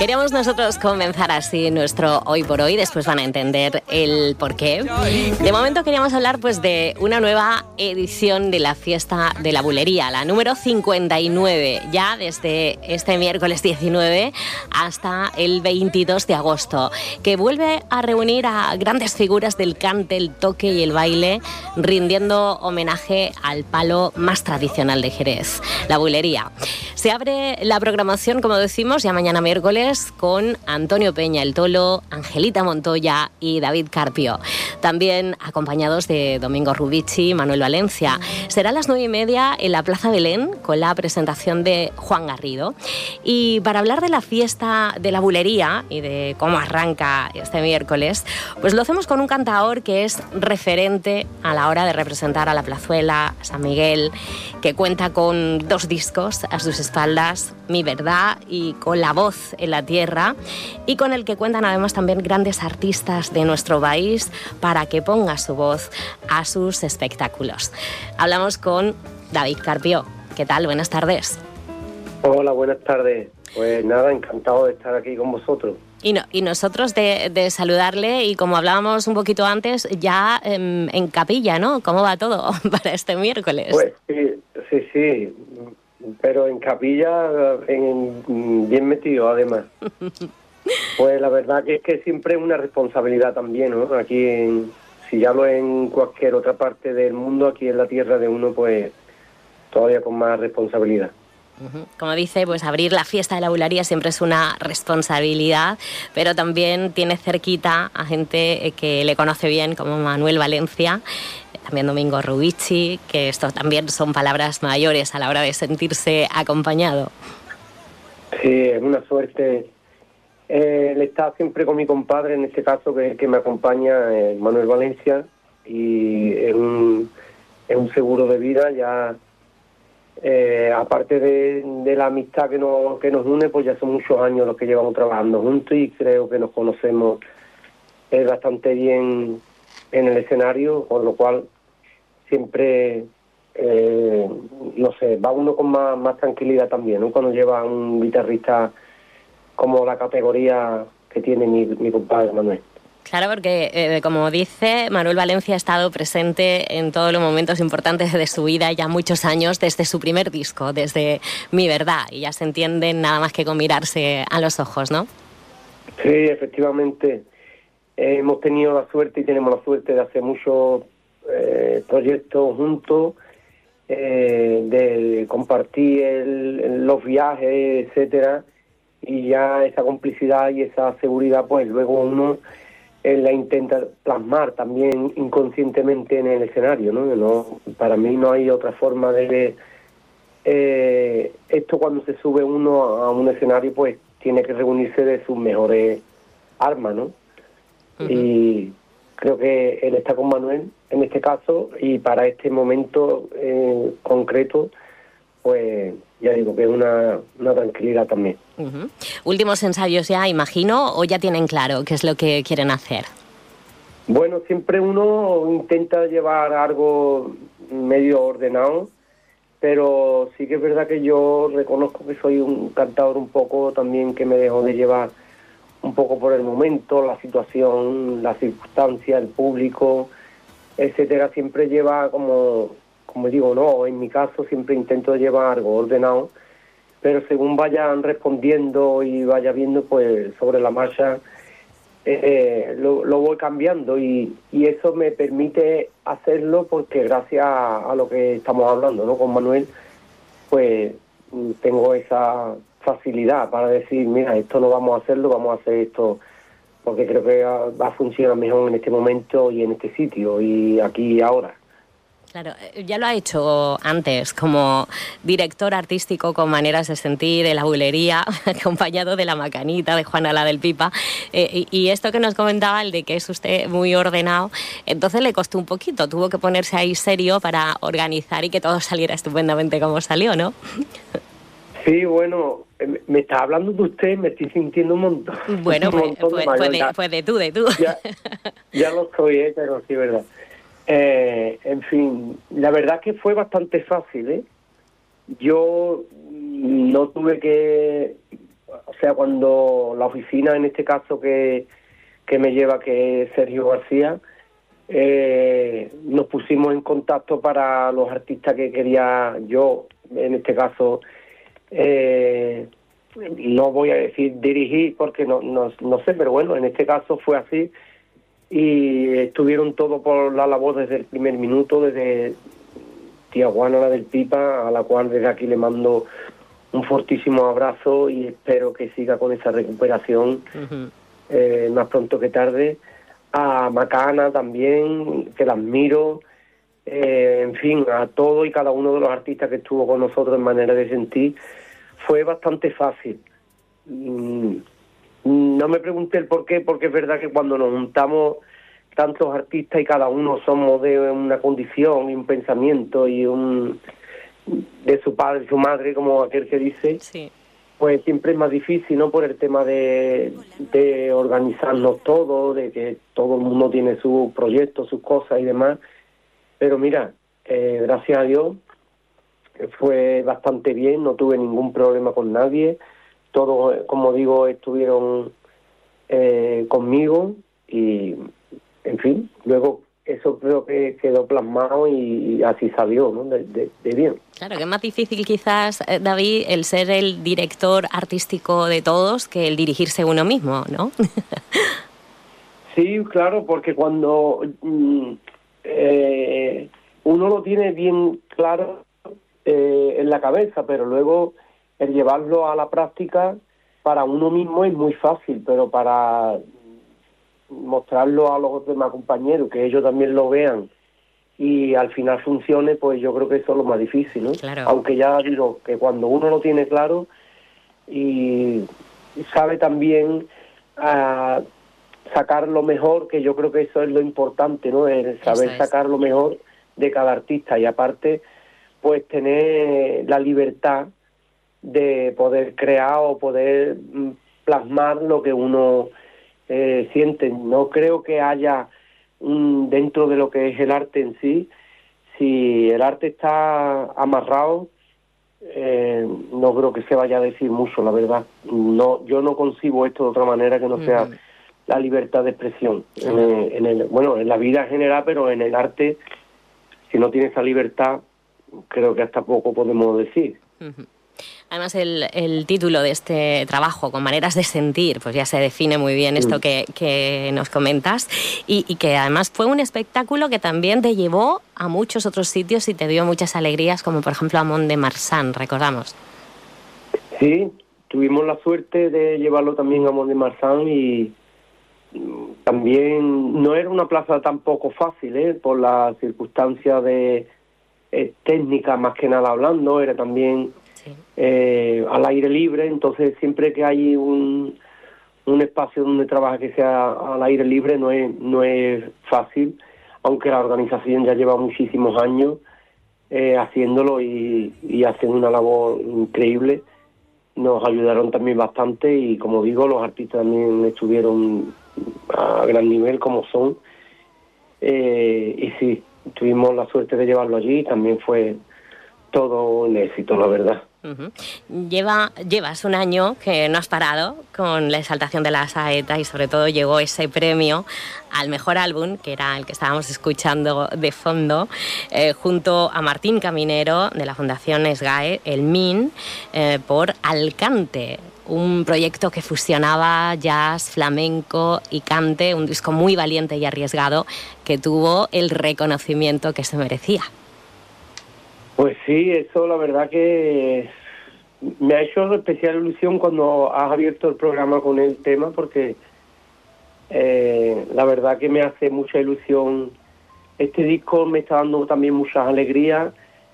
Queríamos nosotros comenzar así nuestro Hoy por Hoy, después van a entender el porqué. De momento queríamos hablar pues de una nueva edición de la Fiesta de la Bulería, la número 59, ya desde este miércoles 19 hasta el 22 de agosto, que vuelve a reunir a grandes figuras del cante, el toque y el baile, rindiendo homenaje al palo más tradicional de Jerez, la bulería. Se abre la programación, como decimos, ya mañana miércoles con Antonio Peña el Tolo, Angelita Montoya y David Carpio. También acompañados de Domingo Rubici y Manuel Valencia. Será a las 9:30 en la Plaza Belén con la presentación de Juan Garrido. Y para hablar de la fiesta de la bulería y de cómo arranca este miércoles, pues lo hacemos con un cantaor que es referente a la hora de representar a la Plazuela, a San Miguel, que cuenta con 2 discos a sus espaldas, Mi Verdad y Con la Voz en la Tierra, y con el que cuentan además también grandes artistas de nuestro país para que ponga su voz a sus espectáculos. Hablamos con David Carpio. ¿Qué tal? Buenas tardes. Hola, buenas tardes. Pues nada, encantado de estar aquí con vosotros. Y nosotros de saludarle, y como hablábamos un poquito antes, ya en capilla, ¿no? ¿Cómo va todo para este miércoles? Pues sí, pero en capilla, bien metido además. Pues la verdad que es que siempre es una responsabilidad también, ¿no? Aquí, si hablo en cualquier otra parte del mundo, aquí en la tierra de uno, pues todavía con más responsabilidad. Como dice, pues abrir la fiesta de la bulería siempre es una responsabilidad, pero también tiene cerquita a gente que le conoce bien, como Manuel Valencia, también Domingo Rubici, que esto también son palabras mayores a la hora de sentirse acompañado. Sí, es una suerte. Él está siempre con mi compadre, en este caso, que me acompaña, Manuel Valencia, y es un seguro de vida ya. Aparte de la amistad que nos une, pues ya son muchos años los que llevamos trabajando juntos y creo que nos conocemos bastante bien en el escenario, con lo cual siempre, no sé, va uno con más tranquilidad también, ¿no? Cuando lleva a un guitarrista como la categoría que tiene mi compadre Manuel. Claro, porque como dice, Manuel Valencia ha estado presente en todos los momentos importantes de su vida ya muchos años, desde su primer disco, desde Mi Verdad, y ya se entienden nada más que con mirarse a los ojos, ¿no? Sí, efectivamente. Hemos tenido la suerte y tenemos la suerte de hacer muchos proyectos juntos, de compartir los viajes, etcétera, y ya esa complicidad y esa seguridad, pues luego uno la intenta plasmar también inconscientemente en el escenario, ¿no? Para mí no hay otra forma de ver esto. Cuando se sube uno a un escenario, pues tiene que reunirse de sus mejores armas, ¿no? Uh-huh. Y creo que él está con Manuel en este caso, y para este momento concreto, pues ya digo que es una tranquilidad también. Uh-huh. Últimos ensayos ya, imagino, o ya tienen claro qué es lo que quieren hacer. Bueno, siempre uno intenta llevar algo medio ordenado, pero sí que es verdad que yo reconozco que soy un cantador un poco también que me dejo de llevar un poco por el momento, la situación, las circunstancias, el público, etcétera. Siempre lleva como digo, no, en mi caso siempre intento llevar algo ordenado, pero según vayan respondiendo y vaya viendo, pues sobre la marcha lo voy cambiando, y eso me permite hacerlo porque gracias a lo que estamos hablando, ¿no? Con Manuel, pues tengo esa facilidad para decir, mira, esto no vamos a hacerlo, vamos a hacer esto, porque creo que va a funcionar mejor en este momento y en este sitio y aquí y ahora. Claro, ya lo ha hecho antes como director artístico con Maneras de Sentir, de la bulería, acompañado de la Macanita, de Juana la del Pipa, y esto que nos comentaba, el de que es usted muy ordenado, entonces le costó un poquito, tuvo que ponerse ahí serio para organizar y que todo saliera estupendamente como salió, ¿no? Sí, bueno, me está hablando de usted, me estoy sintiendo un montón. Bueno, pues de tú. Ya lo soy, pero sí, verdad. En fin, la verdad que fue bastante fácil, ¿eh? Yo no tuve que... O sea, cuando la oficina, en este caso que me lleva, que es Sergio García, nos pusimos en contacto para los artistas que quería yo, en este caso, no voy a decir dirigir porque no sé, pero bueno, en este caso fue así, y estuvieron todos por la labor desde el primer minuto, desde tía Juana, la del Pipa, a la cual desde aquí le mando un fortísimo abrazo y espero que siga con esa recuperación más pronto que tarde. A Macana también, que la admiro, en fin, a todo y cada uno de los artistas que estuvo con nosotros en Manera de Sentir. Fue bastante fácil. No me pregunté el por qué, porque es verdad que cuando nos juntamos tantos artistas y cada uno somos de una condición y un pensamiento y de su padre y su madre, como aquel que dice, sí, pues siempre es más difícil, ¿no? Por el tema de organizarnos todos, de que todo el mundo tiene sus proyectos, sus cosas y demás. Pero mira, gracias a Dios fue bastante bien, no tuve ningún problema con nadie. Todos, como digo, estuvieron conmigo y, en fin, luego eso creo que quedó plasmado y así salió, ¿no? De bien. Claro, que es más difícil quizás, David, el ser el director artístico de todos que el dirigirse uno mismo, ¿no? Sí, claro, porque cuando uno lo tiene bien claro en la cabeza, pero luego el llevarlo a la práctica para uno mismo es muy fácil, pero para mostrarlo a los demás compañeros, que ellos también lo vean y al final funcione, pues yo creo que eso es lo más difícil, ¿no? Claro. Aunque ya digo que cuando uno lo tiene claro y sabe también sacar lo mejor, que yo creo que eso es lo importante, ¿no? El saber sacar lo mejor de cada artista y aparte pues tener la libertad de poder crear o poder plasmar lo que uno siente. No creo que haya dentro de lo que es el arte en sí, si el arte está amarrado, no creo que se vaya a decir mucho, la verdad. Yo no concibo esto de otra manera que no sea la libertad de expresión. En la vida en general, pero en el arte, si no tiene esa libertad, creo que hasta poco podemos decir. Además, el título de este trabajo, Con Maneras de Sentir, pues ya se define muy bien esto que nos comentas y que además fue un espectáculo que también te llevó a muchos otros sitios y te dio muchas alegrías, como por ejemplo a Mont-de-Marsan, recordamos. Sí, tuvimos la suerte de llevarlo también a Mont-de-Marsan y también no era una plaza tampoco fácil, por las circunstancias de técnicas más que nada hablando, era también al aire libre, entonces siempre que hay un espacio donde trabaja que sea al aire libre no es fácil, aunque la organización ya lleva muchísimos años haciéndolo y haciendo una labor increíble. Nos ayudaron también bastante y, como digo, los artistas también estuvieron a gran nivel como son, y sí, tuvimos la suerte de llevarlo allí y también fue todo un éxito, la verdad. Llevas un año que no has parado con la exaltación de la saeta y sobre todo llegó ese premio al mejor álbum, que era el que estábamos escuchando de fondo, junto a Martín Caminero de la Fundación SGAE, el MIN, por Alcante, un proyecto que fusionaba jazz, flamenco y cante, un disco muy valiente y arriesgado que tuvo el reconocimiento que se merecía. Pues sí, eso la verdad que me ha hecho especial ilusión cuando has abierto el programa con el tema, porque la verdad que me hace mucha ilusión. Este disco me está dando también muchas alegrías.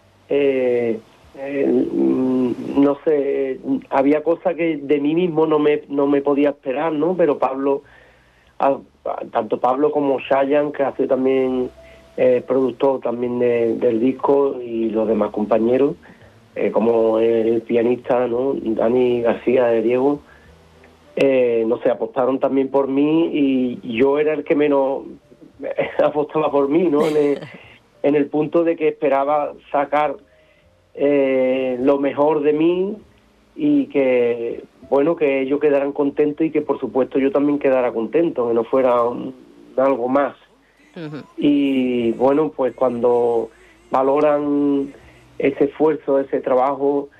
No sé, había cosas que de mí mismo no me podía esperar, ¿no? Pero tanto Pablo como Shayan, que ha sido también productor también del disco, y los demás compañeros, como el pianista, ¿no? Dani García de Diego, no sé, apostaron también por mí y yo era el que menos apostaba por mí, ¿no? En el punto de que esperaba sacar lo mejor de mí y que, bueno, que ellos quedaran contentos y que por supuesto yo también quedara contento, que no fuera algo más. Ujú. Y bueno, pues cuando valoran ese esfuerzo, ese trabajo,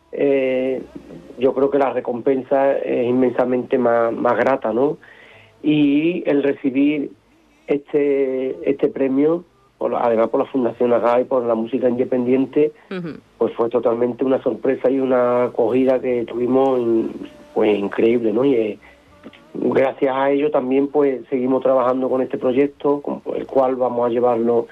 yo creo que la recompensa es inmensamente más grata, ¿no? Y el recibir este premio, además por la Fundación Agay, por la música independiente, Ujú. pues fue totalmente una sorpresa y una acogida que tuvimos pues increíble, ¿no? Y gracias a ello también pues seguimos trabajando con este proyecto, con el cual vamos a llevarlo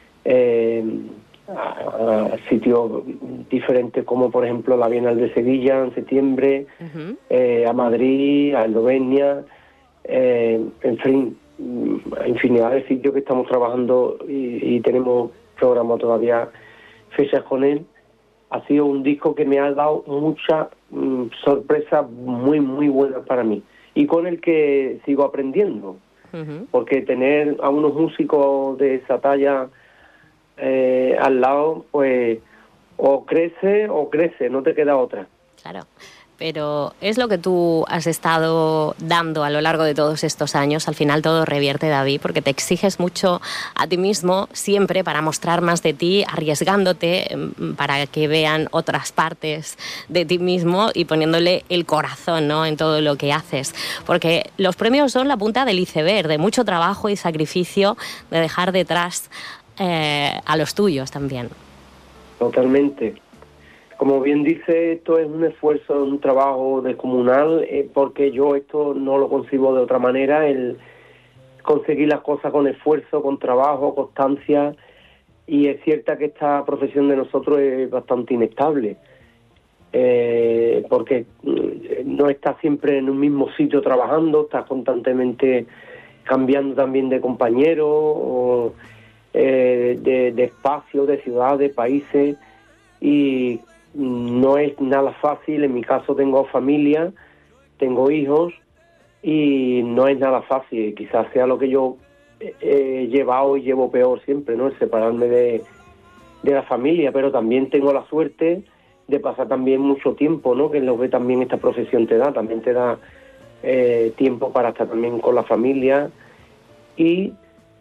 a sitios diferentes, como por ejemplo la Bienal de Sevilla en septiembre, Ujú. a Madrid, a Eslovenia, en fin, a infinidad de sitios que estamos trabajando y tenemos programado todavía fechas con él. Ha sido un disco que me ha dado muchas sorpresas muy, muy buenas para mí y con el que sigo aprendiendo, Ujú. porque tener a unos músicos de esa talla al lado, pues o crece, no te queda otra. Claro, pero es lo que tú has estado dando a lo largo de todos estos años. Al final todo revierte, David, porque te exiges mucho a ti mismo siempre para mostrar más de ti, arriesgándote para que vean otras partes de ti mismo y poniéndole el corazón, ¿no?, en todo lo que haces. Porque los premios son la punta del iceberg, de mucho trabajo y sacrificio, de dejar detrás a los tuyos también. Totalmente. Como bien dice, esto es un esfuerzo, un trabajo descomunal, porque yo esto no lo concibo de otra manera, el conseguir las cosas con esfuerzo, con trabajo, constancia, y es cierta que esta profesión de nosotros es bastante inestable, porque no estás siempre en un mismo sitio trabajando, estás constantemente cambiando también de compañero, o, de espacio, de ciudad, de países, y no es nada fácil. En mi caso tengo familia, tengo hijos y no es nada fácil. Quizás sea lo que yo he llevado y llevo peor siempre, ¿no? El separarme de la familia, pero también tengo la suerte de pasar también mucho tiempo, ¿no? Que es lo que también esta profesión también te da tiempo para estar también con la familia y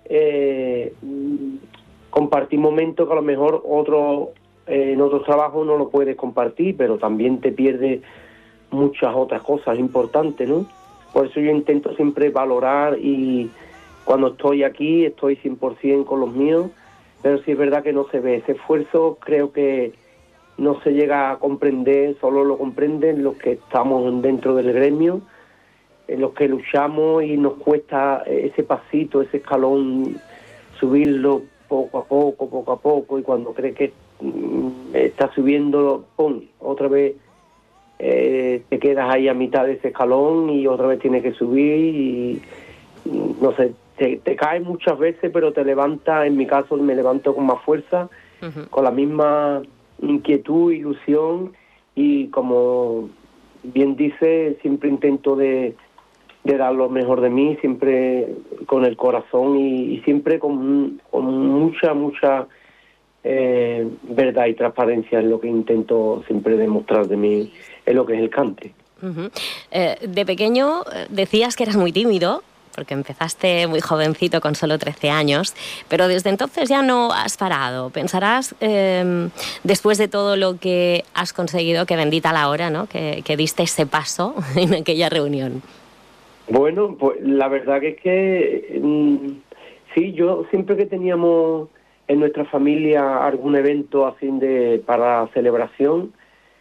compartir momentos que a lo mejor en otros trabajos no lo puedes compartir, pero también te pierdes muchas otras cosas importantes, ¿no? Por eso yo intento siempre valorar, y cuando estoy aquí estoy 100% con los míos, pero sí es verdad que no se ve ese esfuerzo. Creo que no se llega a comprender, solo lo comprenden los que estamos dentro del gremio, los que luchamos y nos cuesta ese pasito, ese escalón, subirlo poco a poco, y cuando crees que está subiendo, ¡pum!, otra vez te quedas ahí a mitad de ese escalón y otra vez tienes que subir y no sé, te caes muchas veces, pero te levantas. En mi caso me levanto con más fuerza, Uh-huh. con la misma inquietud, ilusión, y como bien dice, siempre intento de dar lo mejor de mí, siempre con el corazón y siempre con mucha verdad y transparencia. Es lo que intento siempre demostrar de mí, en lo que es el cante. Uh-huh. De pequeño decías que eras muy tímido, porque empezaste muy jovencito, con solo 13 años, pero desde entonces ya no has parado. Pensarás, después de todo lo que has conseguido, que bendita la hora, ¿no?, que diste ese paso en aquella reunión. Bueno, pues la verdad que es que sí, yo siempre que teníamos en nuestra familia algún evento así para celebración,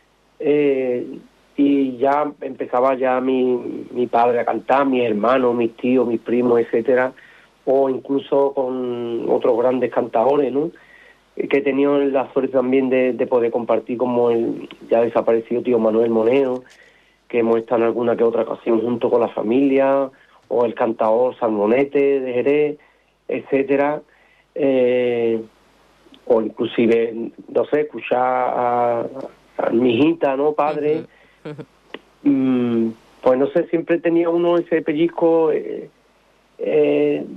y ya empezaba ya mi padre a cantar, mis hermanos, mis tíos, mis primos, etcétera, o incluso con otros grandes cantadores, ¿no?, que he tenido la suerte también de poder compartir, como el ya desaparecido tío Manuel Moneo, que hemos estado en alguna que otra ocasión junto con la familia, o el cantador Sangonete de Jerez, etcétera, o inclusive, no sé, escuchar a mi hijita, ¿no?, padre. Uh-huh. Pues no sé, siempre tenía uno ese pellizco,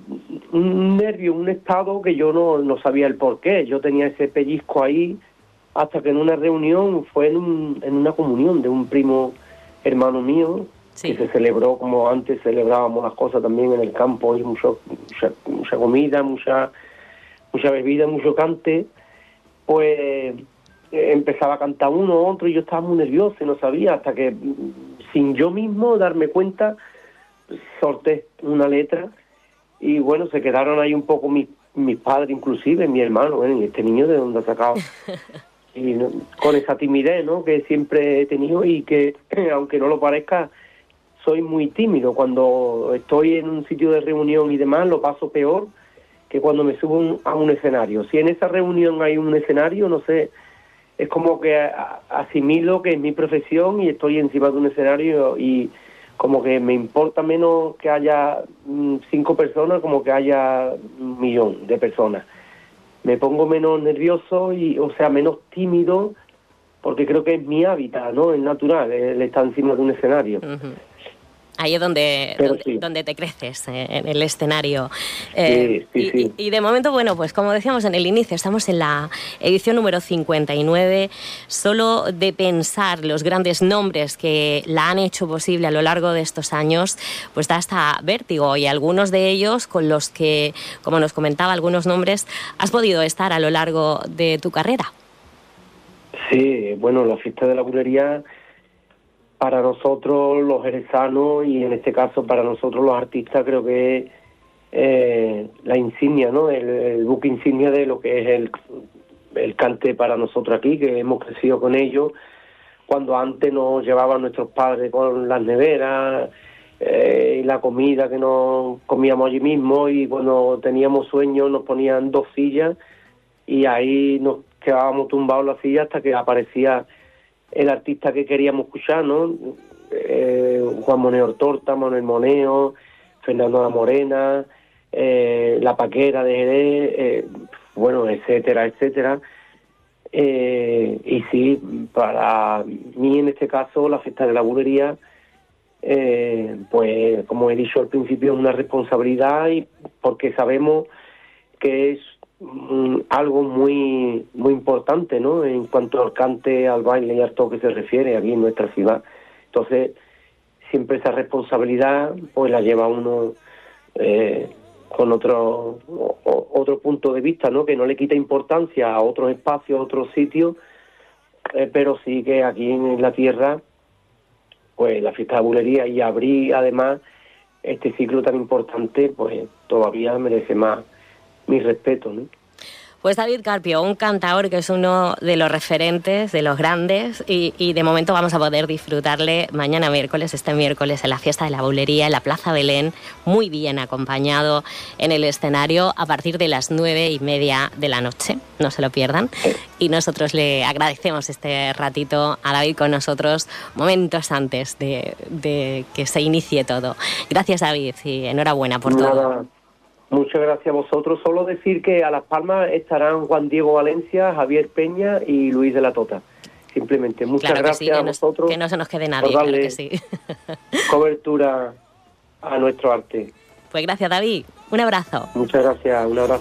un nervio, un estado que yo no sabía el por qué. Yo tenía ese pellizco ahí, hasta que en una reunión, fue en una comunión de un primo hermano mío, que se celebró como antes celebrábamos las cosas también en el campo, y mucha comida, mucha bebida, mucho cante, pues empezaba a cantar uno u otro y yo estaba muy nervioso y no sabía, hasta que sin yo mismo darme cuenta solté una letra y bueno, se quedaron ahí un poco mis padres, inclusive mi hermano, bueno, este niño de dónde ha sacado, y con esa timidez, ¿no?, que siempre he tenido, y que aunque no lo parezca, soy muy tímido. Cuando estoy en un sitio de reunión y demás, lo paso peor que cuando me subo a un escenario. Si en esa reunión hay un escenario, no sé, es como que asimilo que es mi profesión y estoy encima de un escenario y como que me importa menos que haya 5 personas como que haya 1 millón de personas. Me pongo menos nervioso y, o sea, menos tímido, porque creo que es mi hábitat, ¿no? Es natural, el estar encima de un escenario. Uh-huh. Ahí es donde te creces, en el escenario. Sí. Y de momento, bueno, pues como decíamos en el inicio, estamos en la edición número 59. Solo de pensar los grandes nombres que la han hecho posible a lo largo de estos años, pues da hasta vértigo. Y algunos de ellos con los que, como nos comentaba, algunos nombres, has podido estar a lo largo de tu carrera. Sí, bueno, la fiesta de la bulería, para nosotros los jerezanos y en este caso para nosotros los artistas, creo que es la insignia, ¿no? El buque insignia de lo que es el cante para nosotros aquí, que hemos crecido con ellos, cuando antes nos llevaban nuestros padres con las neveras y la comida que nos comíamos allí mismo, y cuando teníamos sueño nos ponían 2 sillas y ahí nos quedábamos tumbados en la silla hasta que aparecía el artista que queríamos escuchar, ¿no? Juan Moneo Torta, Manuel Moneo, Fernando La Morena, La Paquera de Jerez, bueno, etcétera, etcétera. Y sí, para mí en este caso la fiesta de la bulería, pues como he dicho al principio, es una responsabilidad, y porque sabemos que es algo muy muy importante, ¿no?, en cuanto al cante, al baile y al toque se refiere aquí en nuestra ciudad. Entonces siempre esa responsabilidad pues la lleva uno con otro punto de vista, ¿no?, que no le quita importancia a otros espacios, a otros sitios, pero sí que aquí en la tierra pues la fiesta de la bulería, y abrir además este ciclo tan importante, pues todavía merece más mi respeto, ¿no? Pues David Carpio, un cantaor que es uno de los referentes, de los grandes, y de momento vamos a poder disfrutarle mañana miércoles, este miércoles, en la fiesta de la bulería, en la Plaza Belén, muy bien acompañado en el escenario a partir de las 9:30 de la noche. No se lo pierdan. Y nosotros le agradecemos este ratito a David con nosotros, momentos antes de que se inicie todo. Gracias, David, y enhorabuena por todo. Muchas gracias a vosotros. Solo decir que a Las Palmas estarán Juan Diego Valencia, Javier Peña y Luis de la Tota. Simplemente, muchas gracias a vosotros. Que no se nos quede nadie, por darle claro que sí. cobertura a nuestro arte. Pues gracias, David. Un abrazo. Muchas gracias, un abrazo.